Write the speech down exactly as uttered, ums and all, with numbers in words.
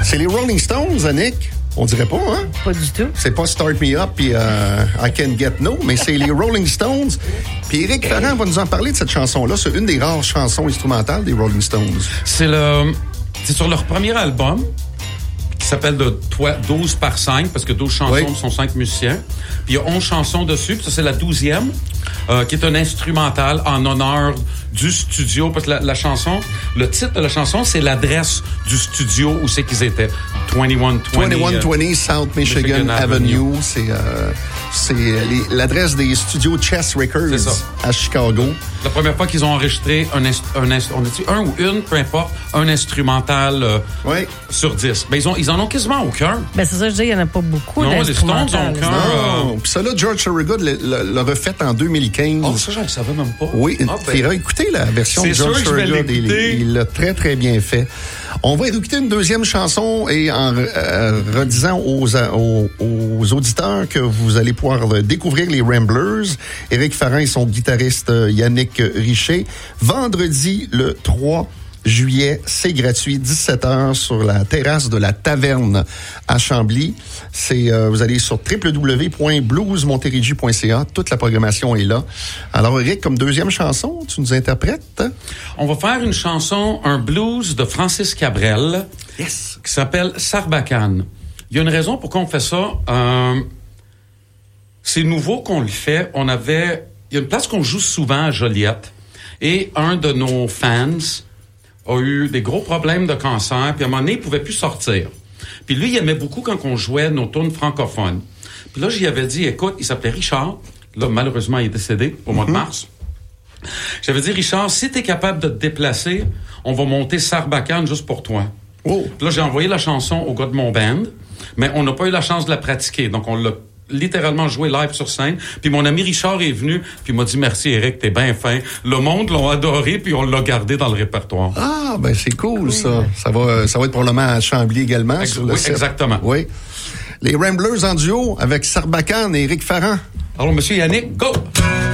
C'est les Rolling Stones, Annick. On dirait pas, hein? Pas du tout. C'est pas Start Me Up et euh, I Can't Get No, mais c'est les Rolling Stones. Puis Éric Ferrand va nous en parler de cette chanson-là. C'est une des rares chansons instrumentales des Rolling Stones. C'est le, c'est sur leur premier album qui s'appelle de douze par cinq parce que douze chansons oui. sont cinq musiciens. Puis il y a onze chansons dessus. Puis ça c'est la douzième euh, qui est un instrumental en honneur du studio parce que la, la chanson, le titre de la chanson c'est l'adresse du studio où c'est qu'ils étaient. vingt-et-un vingt. vingt-et-un vingt South Michigan, Michigan Avenue. Avenue. C'est, euh, c'est les, l'adresse des studios Chess Records à Chicago. La première fois qu'ils ont enregistré un, inst- un, inst- on a dit un ou une, peu importe, un instrumental euh, oui. sur dix. Ben, ils, ont, ils en ont quasiment aucun. Ben, c'est ça, je dis, il n'y en a pas beaucoup. Non, les Stones ont aucun. Non. Puis ça, là, George Thorogood l'a, l'a refait en deux mille quinze. Oh, ça, je ne savais même pas. Oui, ah, ben, écoutez la version de George Thorogood. Il, il l'a très, très bien fait. On va écouter une deuxième chanson et en euh, redisant aux, aux, aux auditeurs que vous allez pouvoir découvrir les Ramblers. Éric Ferrand et son guitariste Yannick Richer. Vendredi, le trois juillet, c'est gratuit, dix-sept heures sur la terrasse de la Taverne à Chambly. C'est, euh, vous allez sur w w w point blues montérégie point c a. Toute la programmation est là. Alors, Eric, comme deuxième chanson, tu nous interprètes? On va faire une chanson, un blues de Francis Cabrel. Yes. Qui s'appelle Sarbacane. Il y a une raison pourquoi on fait ça. Euh, c'est nouveau qu'on le fait. On avait, il y a une place qu'on joue souvent à Joliette. Et un de nos fans a eu des gros problèmes de cancer, puis à un moment donné, il pouvait plus sortir. Puis lui, il aimait beaucoup quand on jouait nos tunes francophones. Puis là, j'y avais dit, écoute, il s'appelait Richard. Là, malheureusement, il est décédé au mois mm-hmm. de mars. J'avais dit, Richard, si t'es capable de te déplacer, on va monter Sarbacane juste pour toi. Oh. Puis là, j'ai envoyé la chanson au gars de mon band, mais on n'a pas eu la chance de la pratiquer. Donc, on l'a littéralement joué live sur scène. Puis mon ami Richard est venu, puis il m'a dit « Merci, Éric, t'es bien fin. » Le monde l'a adoré, puis on l'a gardé dans le répertoire. Ah, ben c'est cool, ça. Ça va, ça va être probablement à Chambly également. Ex- sur le oui, set. Exactement. Oui. Les Ramblers en duo avec Sarbacane et Éric Ferrand. Alors, monsieur Yannick, go!